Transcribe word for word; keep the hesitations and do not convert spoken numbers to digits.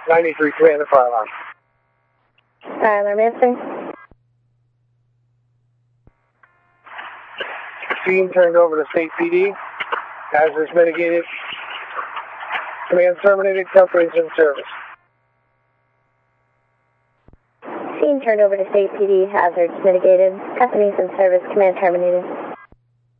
ninety-three, command the fire alarm. Fire alarm answering. Scene turned over to State P D. Hazardous mitigated. Command terminated. Company's in service. Scene turned over to State P D. Hazards mitigated. Company's in service. Command terminated.